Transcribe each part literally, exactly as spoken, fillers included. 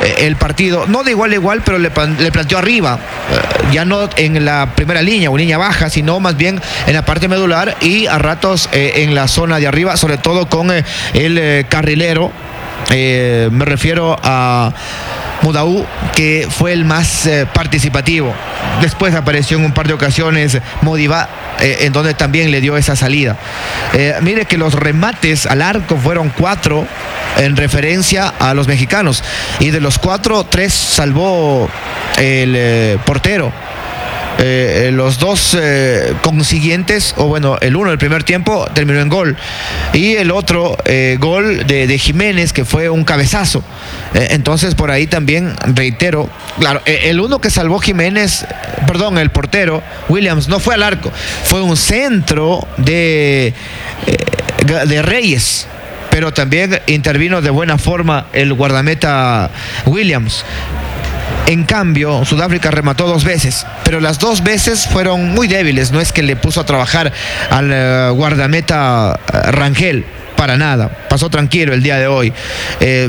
eh, el partido, no de igual a igual, pero le, le planteó arriba, eh, ya no en la primera línea o línea baja, sino más bien en la parte medular y a ratos eh, en la zona de arriba, sobre todo con eh, el eh, carrilero, eh, me refiero a Mudaú, que fue el más eh, participativo. Después apareció en un par de ocasiones Modiba, eh, en donde también le dio esa salida. Eh, mire que los remates al arco fueron cuatro en referencia a los mexicanos, y de los cuatro, tres salvó el eh, portero. Eh, los dos eh, consiguientes, o bueno, el uno del primer tiempo terminó en gol, y el otro eh, gol de, de Jiménez, que fue un cabezazo. Eh, entonces por ahí también reitero, claro, eh, el uno que salvó Jiménez, perdón, el portero Williams, no fue al arco, fue un centro de, eh, de Reyes, pero también intervino de buena forma el guardameta Williams. En cambio, Sudáfrica remató dos veces, pero las dos veces fueron muy débiles. No es que le puso a trabajar al uh, guardameta uh, Rangel, para nada. Pasó tranquilo el día de hoy. Eh,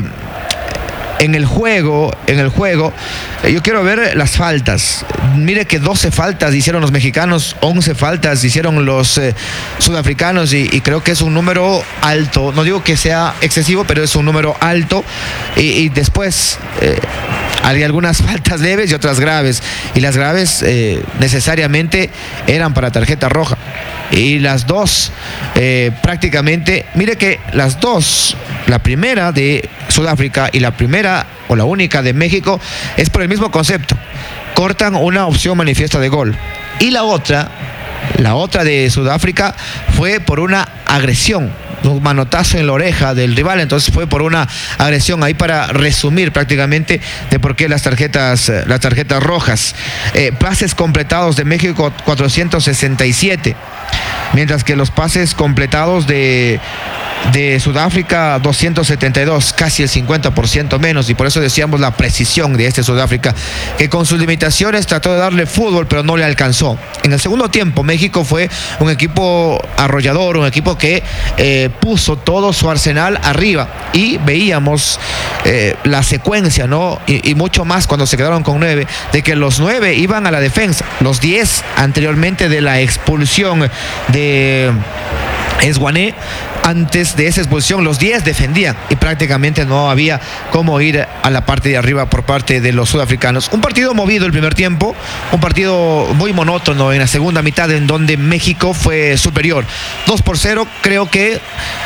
en el juego, en el juego, yo quiero ver las faltas. Mire que doce faltas hicieron los mexicanos, once faltas hicieron los eh, sudafricanos, y, y creo que es un número alto. No digo que sea excesivo, pero es un número alto. Y, y después eh, hay algunas faltas leves y otras graves, y las graves eh, necesariamente eran para tarjeta roja, y las dos eh, prácticamente, mire que las dos, la primera de Sudáfrica y la primera o la única de México, es por el mismo concepto: cortan una opción manifiesta de gol, y la otra la otra de Sudáfrica fue por una agresión, un manotazo en la oreja del rival. Entonces fue por una agresión, ahí para resumir prácticamente de por qué las tarjetas las tarjetas rojas. Eh, pases completados de México cuatrocientos sesenta y siete, mientras que los pases completados de de Sudáfrica doscientos setenta y dos, casi el cincuenta por ciento menos, y por eso decíamos la precisión de este Sudáfrica, que con sus limitaciones trató de darle fútbol, pero no le alcanzó. En el segundo tiempo México fue un equipo arrollador, un equipo que eh, puso todo su arsenal arriba, y veíamos eh, la secuencia, ¿no? Y, y mucho más cuando se quedaron con nueve, de que los nueve iban a la defensa, los diez anteriormente de la expulsión de Esguané. Antes de esa expulsión, los diez defendían, y prácticamente no había cómo ir a la parte de arriba por parte de los sudafricanos. Un partido movido el primer tiempo, un partido muy monótono en la segunda mitad, en donde México fue superior. dos por cero, creo que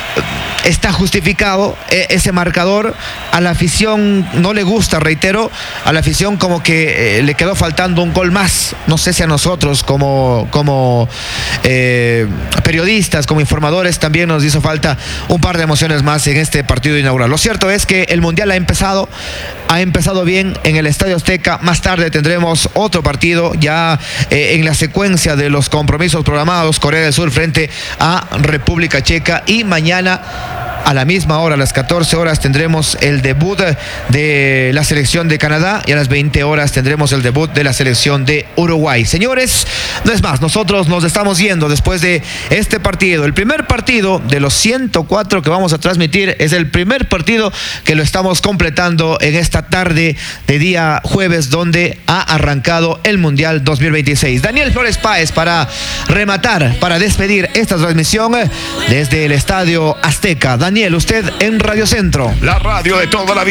está justificado ese marcador. A la afición no le gusta, reitero, a la afición como que eh, le quedó faltando un gol más. No sé si a nosotros como, como eh, periodistas, como informadores, también nos hizo falta un par de emociones más en este partido inaugural. Lo cierto es que el Mundial ha empezado, ha empezado bien en el Estadio Azteca. Más tarde tendremos otro partido ya eh, en la secuencia de los compromisos programados: Corea del Sur frente a República Checa, y mañana a la misma hora, a las catorce horas, tendremos el debut de la selección de Canadá, y a las veinte horas tendremos el debut de la selección de Uruguay. Señores, no es más, nosotros nos estamos yendo después de este partido. El primer partido de los ciento cuatro que vamos a transmitir es el primer partido que lo estamos completando en esta tarde de día jueves, donde ha arrancado el Mundial dos mil veintiséis. Daniel Flores Páez para rematar, para despedir esta transmisión desde el Estadio Azteca. Daniel, usted en Radio Centro. La radio de toda la vida.